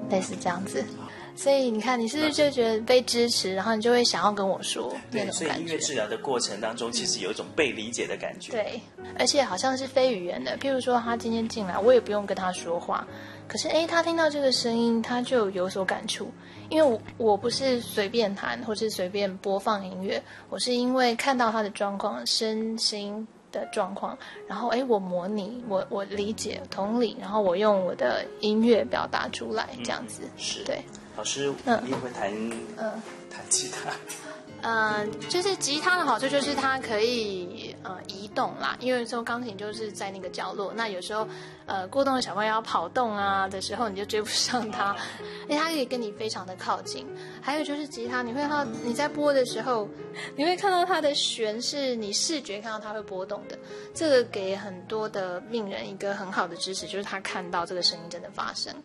类似这样子。所以你看，你是不是就觉得被支持，然后你就会想要跟我说那对， 种感觉？ 所以音乐治疗的过程当中，其实有一种被理解的感觉。 对，而且好像是非语言的，譬如说他今天进来，我也不用跟他说话，可是他听到这个声音，他就有所感触。因为我不是随便弹或是随便播放音乐，我是因为看到他的状况，身心的状况，然后我模拟，我理解同理，然后我用我的音乐表达出来，这样子。 是， 对。 老师，你也会弹吉他？ 就是吉他的好处就是它可以移动啦，因为有时候钢琴就是在那个角落，那有时候过动的小朋友要跑动啊的时候，你就追不上它，而且它可以跟你非常的靠近。还有就是吉他，你会看到你在播的时候，你会看到它的弦是你视觉看到它会波动的，这个给很多的病人一个很好的支持，就是他看到这个声音真的发生。